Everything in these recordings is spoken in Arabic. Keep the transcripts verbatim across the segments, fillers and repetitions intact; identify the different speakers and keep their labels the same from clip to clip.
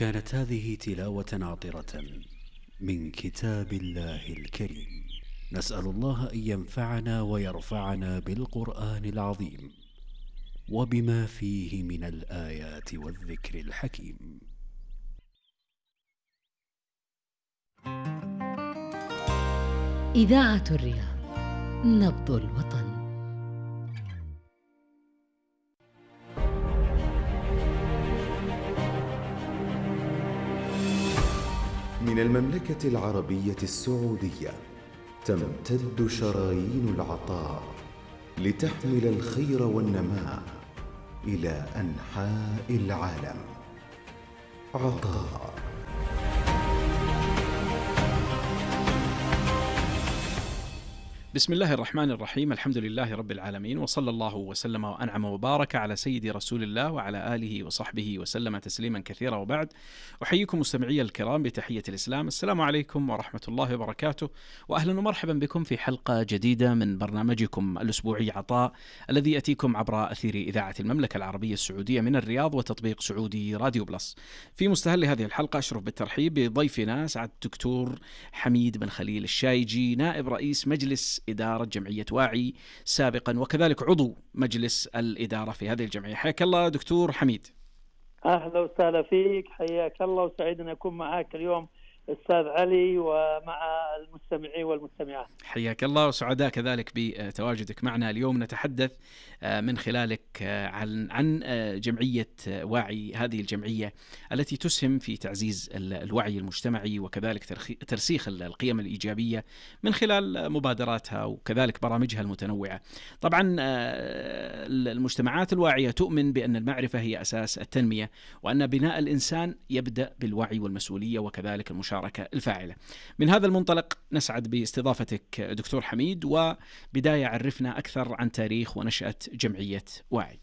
Speaker 1: كانت هذه تلاوة عطرة من كتاب الله الكريم. نسأل الله أن ينفعنا ويرفعنا بالقرآن العظيم وبما فيه من الآيات والذكر الحكيم.
Speaker 2: إذاعة الرياض، نبض الوطن.
Speaker 3: من المملكة العربية السعودية تمتد شرايين العطاء لتحمل الخير والنماء إلى أنحاء العالم. عطاء.
Speaker 4: بسم الله الرحمن الرحيم. الحمد لله رب العالمين، وصلى الله وسلم وأنعم وبارك على سيدي رسول الله وعلى آله وصحبه وسلم تسليما كثيرا، وبعد. أحييكم مستمعي الكرام بتحية الإسلام، السلام عليكم ورحمة الله وبركاته، وأهلا ومرحبا بكم في حلقة جديدة من برنامجكم الأسبوعي عطاء، الذي يأتيكم عبر أثير إذاعة المملكة العربية السعودية من الرياض وتطبيق سعودي راديو بلس. في مستهل هذه الحلقة أشرف بالترحيب بضيفنا سعادة الدكتور حميد بن خليل الشايجي، نائب رئيس مجلس إدارة جمعية واعي سابقا، وكذلك عضو مجلس الإدارة في هذه الجمعية. حياك الله دكتور حميد.
Speaker 5: أهلا وسهلا فيك، حياك الله، وسعيد أن أكون معك اليوم أستاذ علي ومع المستمعين والمستمعات.
Speaker 4: حياك الله، وسعداء كذلك بتواجدك معنا اليوم. نتحدث من خلالك عن عن جمعية واعي، هذه الجمعية التي تسهم في تعزيز الوعي المجتمعي وكذلك ترسيخ القيم الإيجابية من خلال مبادراتها وكذلك برامجها المتنوعة. طبعا المجتمعات الواعية تؤمن بأن المعرفة هي أساس التنمية، وأن بناء الإنسان يبدأ بالوعي والمسؤولية وكذلك المشاركة الفاعلة. من هذا المنطلق نسعد باستضافتك دكتور حميد، وبداية عرفنا أكثر عن تاريخ ونشأة جمعية واعي.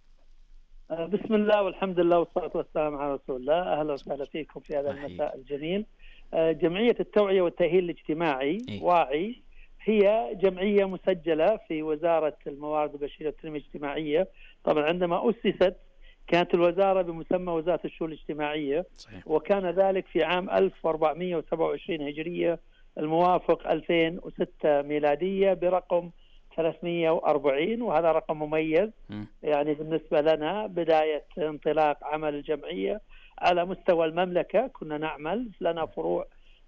Speaker 5: بسم الله والحمد لله والصلاة والسلام على رسول الله. أهلا وسهلا فيكم في هذا المساء الجميل. جمعية التوعية والتأهيل الاجتماعي إيه؟ واعي هي جمعية مسجلة في وزارة الموارد البشرية والتنمية الاجتماعية. طبعا عندما أسست كانت الوزارة بمسمى وزارة الشؤون الاجتماعية، صحيح. وكان ذلك في عام ألف وأربعمائة وسبعة وعشرين هجرية الموافق ألفين وستة ميلادية برقم ثلاثمائة وأربعين، وهذا رقم مميز م. يعني بالنسبة لنا بداية انطلاق عمل الجمعية على مستوى المملكة. كنا نعمل لنا فروع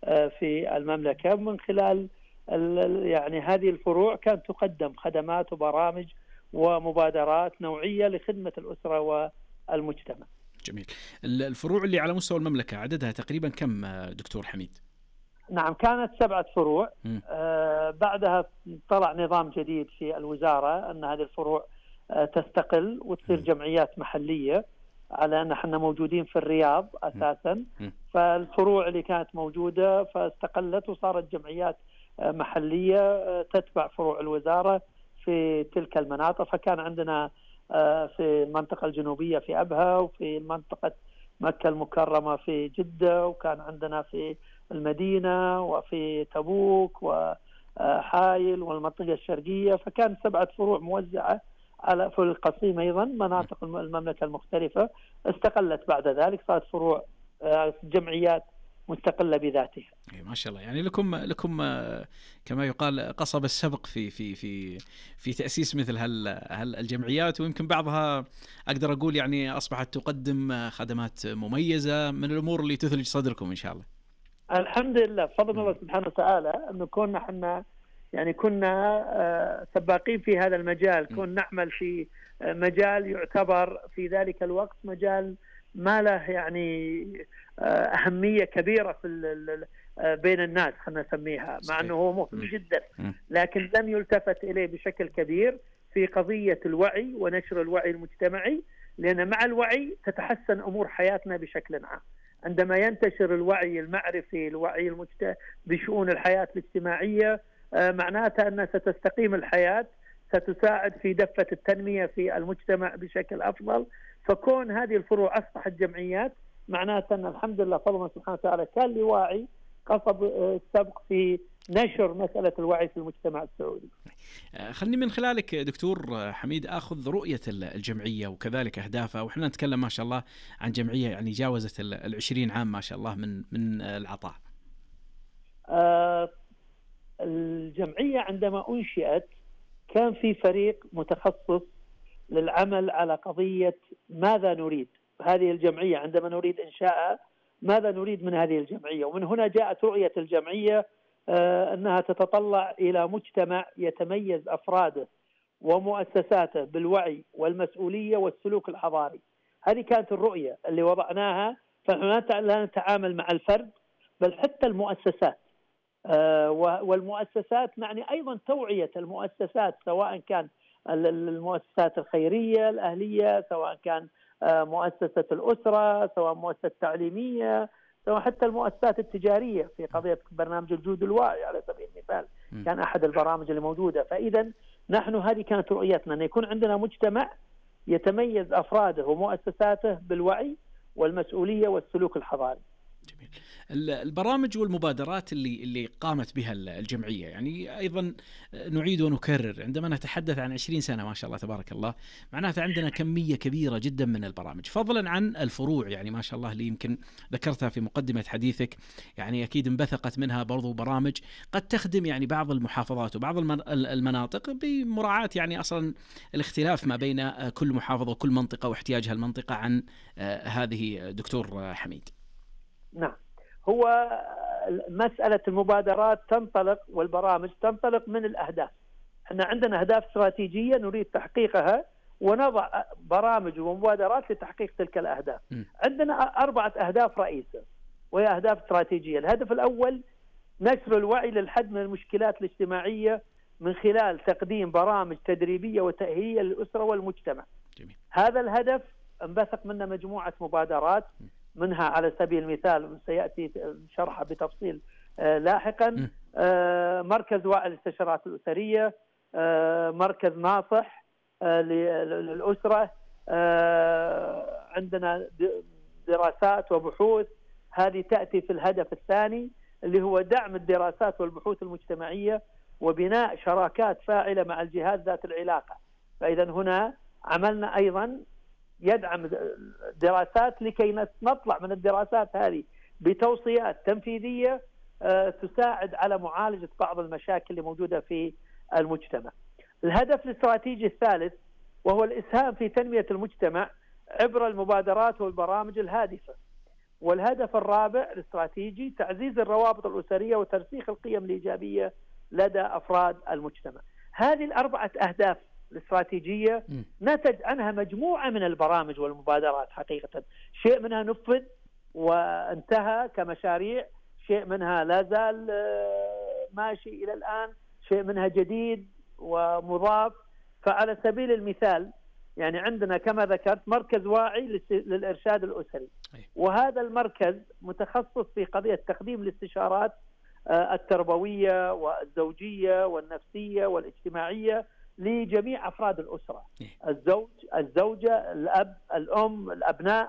Speaker 5: في المملكة، من خلال يعني هذه الفروع كانت تقدم خدمات وبرامج ومبادرات نوعية لخدمة الأسرة والمجتمع.
Speaker 4: جميل. الفروع اللي على مستوى المملكة عددها تقريبا كم دكتور حميد؟
Speaker 5: نعم، كانت سبعة فروع. آه بعدها طلع نظام جديد في الوزارة أن هذه الفروع آه تستقل وتصير م. جمعيات محلية، على أن احنا موجودين في الرياض أساسا. م. فالفروع اللي كانت موجودة فاستقلت وصارت جمعيات آه محلية آه تتبع فروع الوزارة في تلك المناطق. فكان عندنا في المنطقة الجنوبية في أبها، وفي منطقة مكة المكرمة في جدة، وكان عندنا في المدينة وفي تبوك وحايل والمنطقة الشرقية. فكان سبعة فروع موزعة على في القصيم أيضا مناطق المملكة المختلفة. استقلت بعد ذلك، صارت فروع جمعيات مستقلة بذاتها.
Speaker 4: ما شاء الله، يعني لكم لكم كما يقال قصب السبق في في في في تأسيس مثل هالجمعيات، ويمكن بعضها أقدر أقول يعني أصبحت تقدم خدمات مميزة من الأمور اللي تثلج صدركم إن شاء الله.
Speaker 5: الحمد لله، فضل الله سبحانه وتعالى أنه كنا حنا يعني كنا سباقين في هذا المجال. كنا نعمل في مجال يعتبر في ذلك الوقت مجال ما له يعني أهمية كبيرة في بين الناس، خلنا نسميها، مع أنه هو مهم جدا، لكن لم يلتفت إليه بشكل كبير في قضية الوعي ونشر الوعي المجتمعي، لأن مع الوعي تتحسن أمور حياتنا بشكل عام. عندما ينتشر الوعي المعرفي، الوعي المجت... بشؤون الحياة الاجتماعية، معناتها أنها ستستقيم الحياة، ستساعد في دفة التنمية في المجتمع بشكل أفضل. فكون هذه الفروع أصبحت جمعيات معناتها أن الحمد لله فضل الله سبحانه وتعالى كان لواعي قصد السبق في نشر مسألة الوعي في المجتمع السعودي.
Speaker 4: خلني من خلالك دكتور حميد أخذ رؤية الجمعية وكذلك أهدافها، وإحنا نتكلم ما شاء الله عن جمعية يعني جاوزت العشرين عام ما شاء الله من من العطاء.
Speaker 5: آه الجمعية عندما أنشئت كان في فريق متخصص للعمل على قضية ماذا نريد هذه الجمعية عندما نريد إنشاءها، ماذا نريد من هذه الجمعية. ومن هنا جاءت رؤية الجمعية آه أنها تتطلع إلى مجتمع يتميز أفراده ومؤسساته بالوعي والمسؤولية والسلوك الحضاري. هذه كانت الرؤية اللي وضعناها. فنحن لا نتعامل مع الفرد بل حتى المؤسسات، آه والمؤسسات معني أيضا توعية المؤسسات، سواء كان المؤسسات الخيرية الأهلية، سواء كان آه مؤسسة الأسرة، سواء مؤسسة تعليمية، سواء حتى المؤسسات التجارية. في قضية برنامج الجود الواعي على سبيل المثال كان أحد البرامج اللي موجودة. فإذا نحن هذه كانت رؤيتنا، أن يكون عندنا مجتمع يتميز أفراده ومؤسساته بالوعي والمسؤولية والسلوك الحضاري.
Speaker 4: جميل. البرامج والمبادرات اللي اللي قامت بها الجمعية، يعني أيضا نعيد ونكرر عندما نتحدث عن عشرين سنة ما شاء الله تبارك الله، معناته عندنا كمية كبيرة جدا من البرامج، فضلا عن الفروع يعني ما شاء الله اللي يمكن ذكرتها في مقدمة حديثك. يعني أكيد انبثقت منها برضو برامج قد تخدم يعني بعض المحافظات وبعض المناطق بمراعاة يعني أصلا الاختلاف ما بين كل محافظة وكل منطقة واحتياجها المنطقة عن هذه دكتور حميد.
Speaker 5: نعم، هو مسألة المبادرات تنطلق والبرامج تنطلق من الأهداف. احنا عندنا أهداف استراتيجية نريد تحقيقها ونضع برامج ومبادرات لتحقيق تلك الأهداف. م. عندنا أربعة أهداف رئيسة وهي أهداف استراتيجية. الهدف الأول نشر الوعي للحد من المشكلات الاجتماعية من خلال تقديم برامج تدريبية وتأهيلية للأسرة والمجتمع. جميل. هذا الهدف انبثق منه مجموعة مبادرات، منها على سبيل المثال سيأتي شرحها بتفصيل آه لاحقا آه مركز وعي للاستشارات الأسرية، آه مركز ناصح آه للأسرة، آه عندنا دراسات وبحوث. هذه تأتي في الهدف الثاني اللي هو دعم الدراسات والبحوث المجتمعية وبناء شراكات فاعلة مع الجهات ذات العلاقة. فإذا هنا عملنا أيضا يدعم دراسات لكي نطلع من الدراسات هذه بتوصيات تنفيذية تساعد على معالجة بعض المشاكل اللي موجودة في المجتمع. الهدف الاستراتيجي الثالث وهو الإسهام في تنمية المجتمع عبر المبادرات والبرامج الهادفة. والهدف الرابع الاستراتيجي تعزيز الروابط الأسرية وترسيخ القيم الإيجابية لدى أفراد المجتمع. هذه الأربعة أهداف الاستراتيجية نتج عنها مجموعة من البرامج والمبادرات. حقيقة شيء منها نفذ وانتهى كمشاريع، شيء منها لا زال ماشي إلى الآن، شيء منها جديد ومضاف. فعلى سبيل المثال يعني عندنا كما ذكرت مركز واعي للإرشاد الأسري، وهذا المركز متخصص في قضية تقديم الاستشارات التربوية والزوجية والنفسية والاجتماعية لجميع أفراد الأسرة، الزوج، الزوجة، الأب، الأم، الأبناء.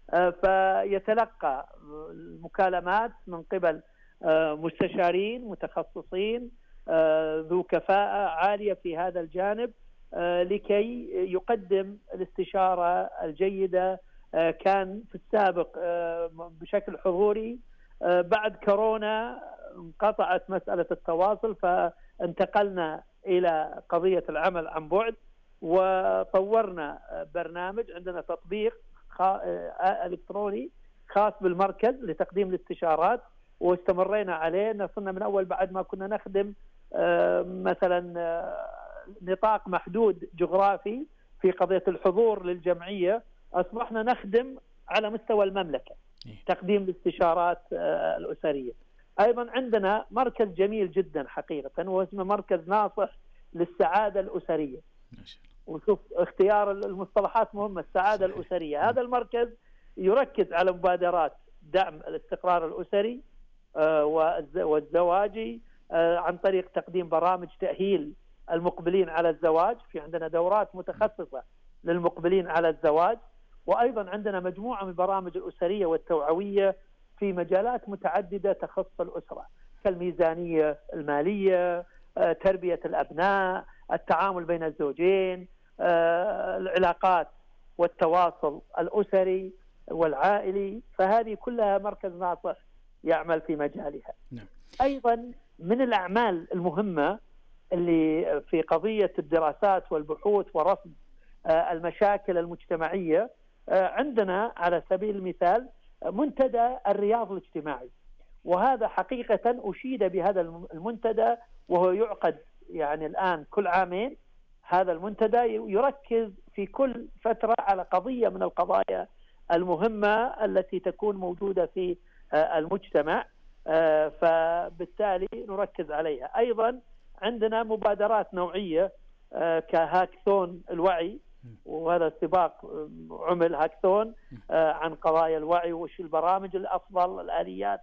Speaker 5: فيتلقى المكالمات من قبل مستشارين متخصصين ذو كفاءة عالية في هذا الجانب لكي يقدم الاستشارة الجيدة. كان في السابق بشكل حضوري، بعد كورونا انقطعت مسألة التواصل فانتقلنا إلى قضية العمل عن بعد وطورنا برنامج. عندنا تطبيق إلكتروني خاص بالمركز لتقديم الاستشارات واستمرينا عليه. نصلنا من أول بعد ما كنا نخدم مثلا نطاق محدود جغرافي في قضية الحضور للجمعية، أصبحنا نخدم على مستوى المملكة تقديم الاستشارات الأسرية. أيضا عندنا مركز جميل جدا حقيقة واسمه مركز ناصح للسعادة الأسرية. وشوف اختيار المصطلحات مهمة، السعادة صحيح. الأسرية. هذا المركز يركز على مبادرات دعم الاستقرار الأسري والزواجي عن طريق تقديم برامج تأهيل المقبلين على الزواج. في عندنا دورات متخصصة للمقبلين على الزواج، وأيضا عندنا مجموعة من البرامج الأسرية والتوعوية في مجالات متعددة تخص الأسرة، كالميزانية المالية، تربية الأبناء، التعامل بين الزوجين، العلاقات والتواصل الأسري والعائلي. فهذه كلها مركز ناصح يعمل في مجالها.
Speaker 4: نعم.
Speaker 5: أيضا من الأعمال المهمة اللي في قضية الدراسات والبحوث ورصد المشاكل المجتمعية، عندنا على سبيل المثال منتدى الرياض الاجتماعي، وهذا حقيقة أشيد بهذا المنتدى، وهو يعقد يعني الآن كل عامين. هذا المنتدى يركز في كل فترة على قضية من القضايا المهمة التي تكون موجودة في المجتمع، فبالتالي نركز عليها. أيضا عندنا مبادرات نوعية كهاكثون الوعي، وهذا سباق عمل هاكثون عن قضايا الوعي وش البرامج الأفضل، الآليات